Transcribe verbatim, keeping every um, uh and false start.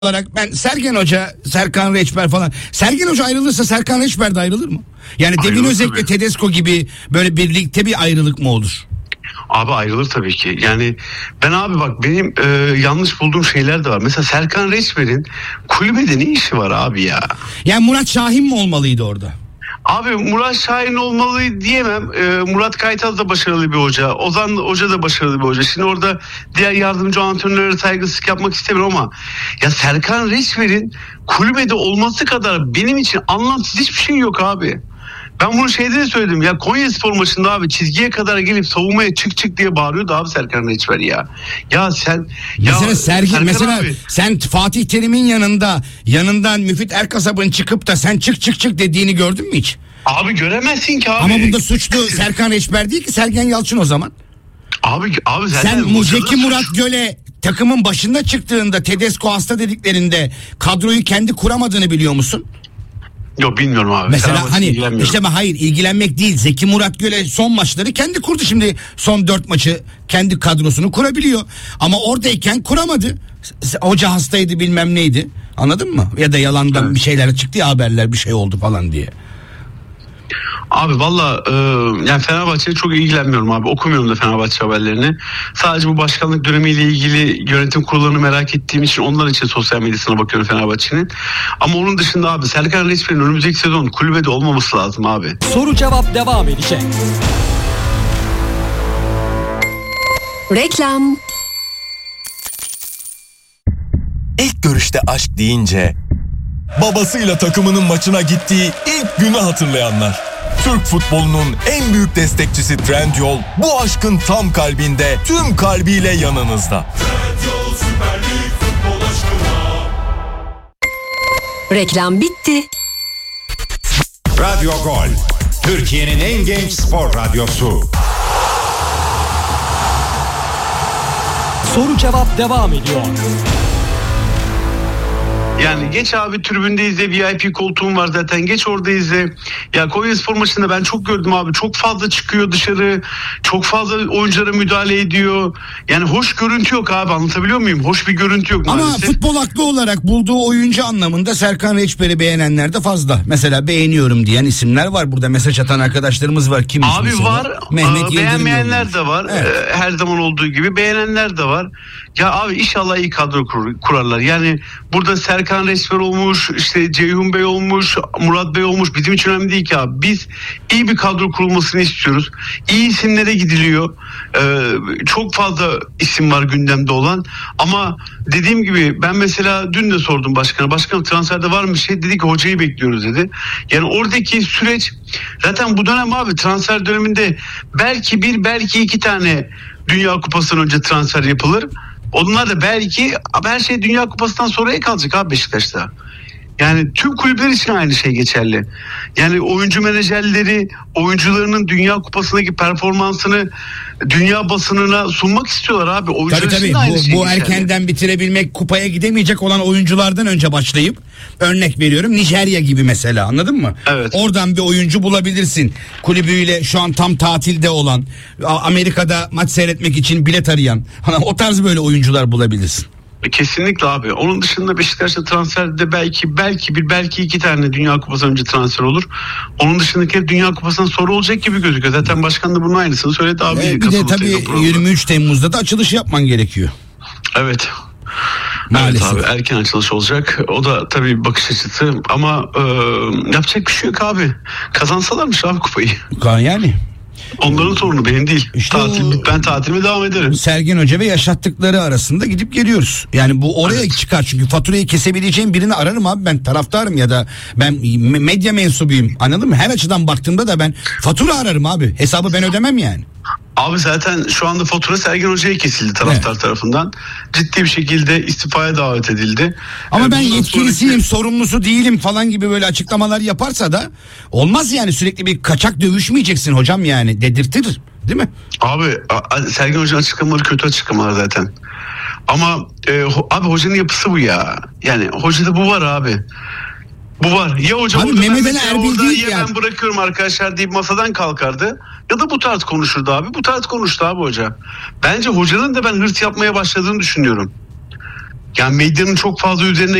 olarak ben Sergen Hoca, Serkan Reçber falan. Sergen Hoca ayrılırsa Serkan Reçber de ayrılır mı? Yani Devin Özek'le Tedesco gibi böyle birlikte bir ayrılık mı olur? Abi ayrılır tabii ki. Yani ben abi bak benim e, yanlış bulduğum şeyler de var. Mesela Serkan Reçber'in kulübede ne işi var abi ya? Yani Murat Şahin mi olmalıydı orada? Abi Murat Şahin olmalı diyemem. Ee, Murat Kaytaz da başarılı bir hoca. Ozan Hoca da başarılı bir hoca. Şimdi orada diğer yardımcı antrenörlere saygısızlık yapmak istemiyorum ama ya Serkan Reçber'in kulübede olması kadar benim için anlamsız hiçbir şey yok abi. Ben bunu şeyde de söyledim ya, Konyaspor maçında abi çizgiye kadar gelip savunmaya çık çık diye bağırıyordu abi Serkan Reçber ya. Ya sen mesela ya Sergen, Serkan mesela abi, sen Fatih Terim'in yanında yanından Müfit Erkasap'ın çıkıp da sen çık çık çık dediğini gördün mü hiç? Abi göremezsin ki abi. Ama bunda suçlu Serkan Reçber değil ki, Sergen Yalçın o zaman. Abi abi zaten sen Muzeki Murat Göle takımın başında çıktığında Tedesco hasta dediklerinde kadroyu kendi kuramadığını biliyor musun? Yok bilmiyorum abi. Mesela hani işte ama hayır ilgilenmek değil. Zeki Murat Göle son maçları kendi kurdu, şimdi son dört maçı kendi kadrosunu kurabiliyor. Ama oradayken kuramadı. Hoca hastaydı bilmem neydi. Anladın mı? Ya da yalandan evet. bir şeyler çıktı ya, haberler bir şey oldu falan diye. Abi valla e, yani Fenerbahçe'ye çok ilgilenmiyorum abi. Okumuyorum da Fenerbahçe haberlerini. Sadece bu başkanlık dönemiyle ilgili yönetim kurullarını merak ettiğim için onlar için sosyal medyasına bakıyorum Fenerbahçe'nin. Ama onun dışında abi Serkan Reçber'in önümüzdeki sezon kulübede olmaması lazım abi. Soru cevap devam edecek. Reklam. İlk görüşte aşk deyince babasıyla takımının maçına gittiği ilk günü hatırlayanlar. Türk futbolunun en büyük destekçisi Trendyol bu aşkın tam kalbinde, tüm kalbiyle yanınızda. Trendyol Süper Lig futbol aşkına. Reklam bitti. Radyo Gol, Türkiye'nin en genç spor radyosu. Soru cevap devam ediyor. Yani geç abi tribünde izle, V I P koltuğum var zaten, geç orada izle. Ya Konyaspor maçında ben çok gördüm abi, çok fazla çıkıyor dışarı, çok fazla oyunculara müdahale ediyor. Yani hoş görüntü yok abi, anlatabiliyor muyum? Hoş bir görüntü yok maalesef. Ama futbol aklı olarak bulduğu oyuncu anlamında Serkan Reçber'i beğenenler de fazla. Mesela beğeniyorum diyen isimler var, burada mesaj atan arkadaşlarımız var. Kim abi mesela? var, Mehmet beğenmeyenler de var, evet. ee, her zaman olduğu gibi beğenenler de var. Ya abi inşallah iyi kadro kur, kurarlar. Yani burada Serkan Reçber olmuş, işte Ceyhun Bey olmuş, Murat Bey olmuş, bizim için önemli değil ki abi. Biz iyi bir kadro kurulmasını istiyoruz. İyi isimlere gidiliyor. Ee, çok fazla isim var gündemde olan. Ama dediğim gibi ben mesela dün de sordum başkana. Başkanım transferde var mı bir şey? Dedi ki hocayı bekliyoruz dedi. Yani oradaki süreç zaten bu dönem abi, transfer döneminde belki bir belki iki tane Dünya Kupası'ndan önce transfer yapılır. Onlar da belki, her şey Dünya Kupası'ndan sonraya kalacak abi Beşiktaş'ta. Yani tüm kulüpler için aynı şey geçerli. Yani oyuncu menajerleri oyuncularının Dünya Kupası'ndaki performansını dünya basınına sunmak istiyorlar abi. Oyuncular tabii tabii aynı bu, şey bu geçerli. erkenden bitirebilmek, kupaya gidemeyecek olan oyunculardan önce başlayıp, örnek veriyorum Nijerya gibi mesela, anladın mı? Evet. Oradan bir oyuncu bulabilirsin. Kulübüyle şu an tam tatilde olan, Amerika'da maç seyretmek için bilet arayan, o tarz böyle oyuncular bulabilirsin. Kesinlikle abi. Onun dışında Beşiktaş'ta transferde belki belki bir belki iki tane Dünya Kupası önce transfer olur. Onun dışındaki Dünya Kupası'ndan sonra olacak gibi gözüküyor. Zaten başkan da bunun aynısını söyledi abi. Ee, bir de tabii yirmi üç Temmuz'da da açılış yapman gerekiyor. Evet. Maalesef. Evet abi, erken açılış olacak. O da tabii bakış açısı ama e, yapacak bir şey yok abi. Kazansalarmış abi kupayı. Yani. Onların sorunu, benim değil. İşte Tatil, o, ben tatilime devam ederim. Sergen Hoca ve yaşattıkları arasında gidip geliyoruz. Yani bu oraya evet. çıkar, çünkü faturayı kesebileceğim birini ararım abi, ben taraftarım ya da ben medya mensubuyum, anladın mı? Her açıdan baktığımda da ben fatura ararım abi, hesabı ben ödemem yani. Abi zaten şu anda fatura Sergen Hoca'ya kesildi taraftar evet. tarafından. Ciddi bir şekilde istifaya davet edildi. Ama ee, ben yetkilisiyim, sonraki... sorumlusu değilim falan gibi böyle açıklamalar yaparsa da olmaz yani, sürekli bir kaçak dövüşmeyeceksin hocam yani, dedirtir değil mi? Abi Sergen Hoca'nın açıklamaları kötü açıklamalar zaten. Ama e, abi hocanın yapısı bu ya. Yani hocada bu var abi. Bu var. Ya hocam abi, orada Mehmet ben, Ali orada değil ya yani. Ben bırakıyorum arkadaşlar deyip masadan kalkardı. Ya da bu tarz konuşurdu abi. Bu tarz konuştu abi hoca. Bence hocanın da ben hırs yapmaya başladığını düşünüyorum. Yani medyanın çok fazla üzerine